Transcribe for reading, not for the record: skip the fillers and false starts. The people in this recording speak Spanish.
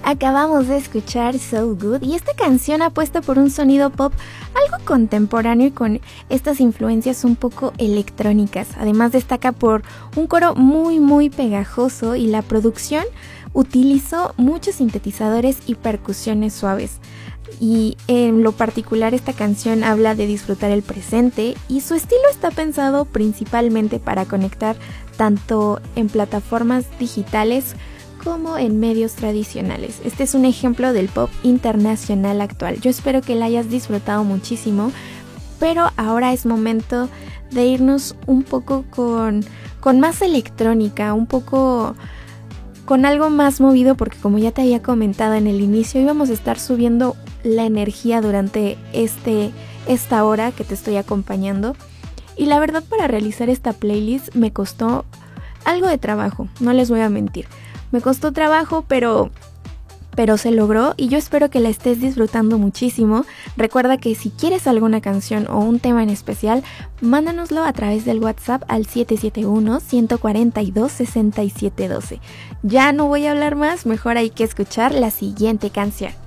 Acabamos de escuchar So Good y esta canción apuesta por un sonido pop algo contemporáneo y con estas influencias un poco electrónicas. Además destaca por un coro muy pegajoso y la producción utilizó muchos sintetizadores y percusiones suaves. Y en lo particular esta canción habla de disfrutar el presente y su estilo está pensado principalmente para conectar tanto en plataformas digitales como en medios tradicionales. Este es un ejemplo del pop internacional actual. Yo espero que la hayas disfrutado muchísimo, pero ahora es momento de irnos un poco con más electrónica, un poco con algo más movido, porque como ya te había comentado en el inicio, íbamos a estar subiendo la energía durante esta hora que te estoy acompañando. Y la verdad, para realizar esta playlist me costó algo de trabajo, no les voy a mentir. Me costó trabajo, pero se logró y yo espero que la estés disfrutando muchísimo. Recuerda que si quieres alguna canción o un tema en especial, mándanoslo a través del WhatsApp al 771-142-6712. Ya no voy a hablar más, mejor hay que escuchar la siguiente canción.